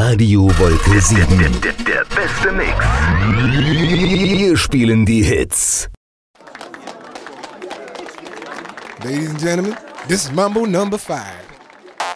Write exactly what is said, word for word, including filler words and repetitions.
Radio Wolke sieben. Der, der, der beste Mix. Wir spielen die Hits. Ladies and gentlemen, this is Mambo number five.